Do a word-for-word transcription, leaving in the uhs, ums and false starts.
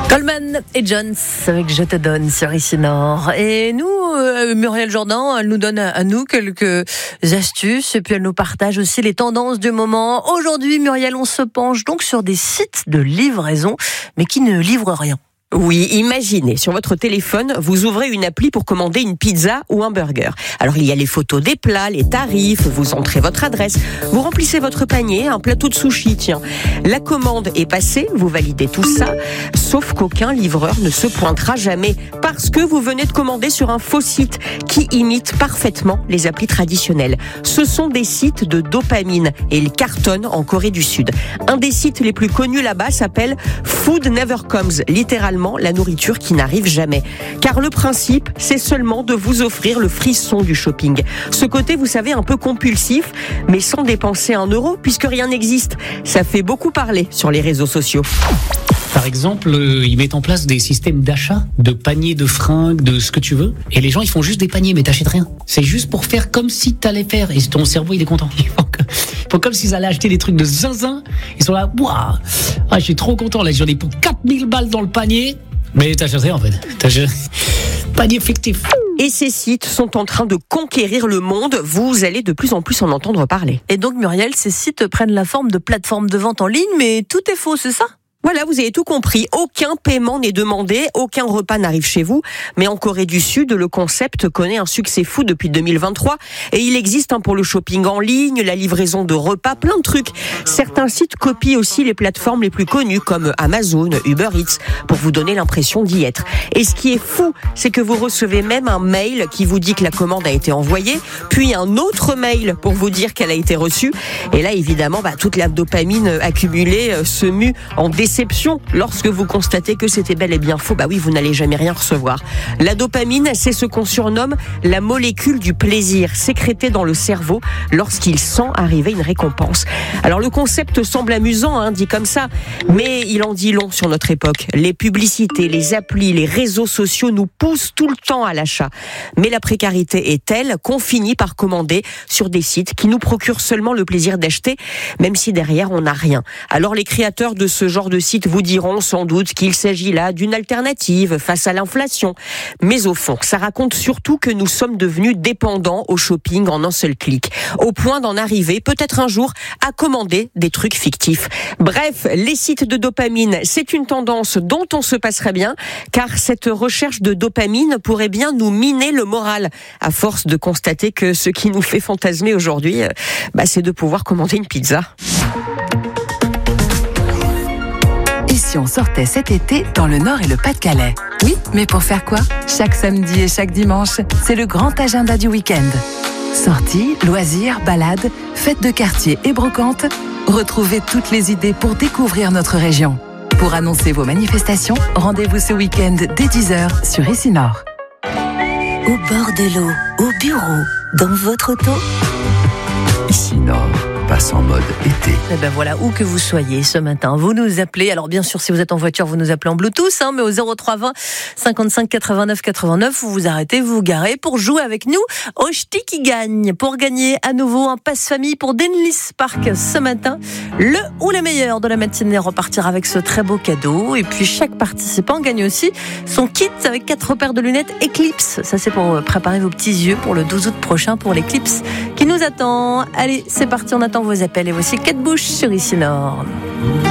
Coleman et Jones avec Je te donne sur Ici Nord. Et nous, euh, Muriel Jourdan, elle nous donne à, à nous quelques astuces et puis elle nous partage aussi les tendances du moment. Aujourd'hui, Muriel, on se penche donc sur des sites de livraison, mais qui ne livrent rien. Oui, imaginez, sur votre téléphone, vous ouvrez une appli pour commander une pizza ou un burger. Alors il y a les photos des plats, les tarifs, vous entrez votre adresse, vous remplissez votre panier, un plateau de sushi, tiens. La commande est passée, vous validez tout ça, sauf qu'aucun livreur ne se pointera jamais parce que vous venez de commander sur un faux site qui imite parfaitement les applis traditionnelles. Ce sont des sites de dopamine et ils cartonnent en Corée du Sud. Un des sites les plus connus là-bas s'appelle Food Never Comes, littéralement la nourriture qui n'arrive jamais. Car le principe, c'est seulement de vous offrir le frisson du shopping. Ce côté, vous savez, un peu compulsif, mais sans dépenser un euro, puisque rien n'existe. Ça fait beaucoup parler sur les réseaux sociaux. Par exemple, euh, ils mettent en place des systèmes d'achat, de paniers de fringues, de ce que tu veux. Et les gens, ils font juste des paniers, mais t'achètes rien. C'est juste pour faire comme si t'allais faire. Et ton cerveau, il est content. Ils font, que, ils font comme s'ils allaient acheter des trucs de zinzin. Ils sont là, waouh, ah, je suis trop content. Là, j'en ai pour quatre mille balles dans le panier. Mais t'achètes rien, en fait. T'achètes... Panier fictif. Et ces sites sont en train de conquérir le monde. Vous allez de plus en plus en entendre parler. Et donc, Muriel, ces sites prennent la forme de plateformes de vente en ligne, mais tout est faux, c'est ça ? Voilà, vous avez tout compris. Aucun paiement n'est demandé, aucun repas n'arrive chez vous. Mais en Corée du Sud, le concept connaît un succès fou depuis deux mille vingt-trois. Et il existe hein, pour le shopping en ligne, la livraison de repas, plein de trucs. Certains sites copient aussi les plateformes les plus connues comme Amazon, Uber Eats, pour vous donner l'impression d'y être. Et ce qui est fou, c'est que vous recevez même un mail qui vous dit que la commande a été envoyée, puis un autre mail pour vous dire qu'elle a été reçue. Et là, évidemment, bah, toute la dopamine accumulée euh, se mue en déception. Lorsque vous constatez que c'était bel et bien faux, bah oui, vous n'allez jamais rien recevoir. La dopamine, c'est ce qu'on surnomme la molécule du plaisir, sécrétée dans le cerveau lorsqu'il sent arriver une récompense. Alors le concept semble amusant, hein, dit comme ça, mais il en dit long sur notre époque. Les publicités, les applis, les réseaux sociaux nous poussent tout le temps à l'achat. Mais la précarité est telle qu'on finit par commander sur des sites qui nous procurent seulement le plaisir d'acheter, même si derrière on n'a rien. Alors les créateurs de ce genre de sites vous diront sans doute qu'il s'agit là d'une alternative face à l'inflation. Mais au fond, ça raconte surtout que nous sommes devenus dépendants au shopping en un seul clic, au point d'en arriver peut-être un jour à commander des trucs fictifs. Bref, les sites de dopamine, c'est une tendance dont on se passerait bien, car cette recherche de dopamine pourrait bien nous miner le moral, à force de constater que ce qui nous fait fantasmer aujourd'hui, bah, c'est de pouvoir commander une pizza. Si on sortait cet été dans le Nord et le Pas-de-Calais. Oui, mais pour faire quoi ? Chaque samedi et chaque dimanche, c'est le grand agenda du week-end. Sorties, loisirs, balades, fêtes de quartier et brocantes. Retrouvez toutes les idées pour découvrir notre région. Pour annoncer vos manifestations, rendez-vous ce week-end dès dix heures sur Ici Nord. Au bord de l'eau, au bureau, dans votre auto. Ici Nord passe en mode été. Et ben voilà, où que vous soyez ce matin, vous nous appelez. Alors bien sûr, si vous êtes en voiture, vous nous appelez en Bluetooth, hein, mais au zéro trois vingt cinquante-cinq quatre-vingt-neuf quatre-vingt-neuf, vous vous arrêtez, vous vous garez pour jouer avec nous au Ch'ti qui gagne. Pour gagner à nouveau un passe-famille pour Denlis Park ce matin, le ou les meilleurs de la matinée repartir avec ce très beau cadeau. Et puis chaque participant gagne aussi son kit avec quatre paires de lunettes Eclipse. Ça c'est pour préparer vos petits yeux pour le douze août prochain pour l'Eclipse qui nous attend. Allez, c'est parti, on attend vos appels et voici Kate Bush sur Ici Nord.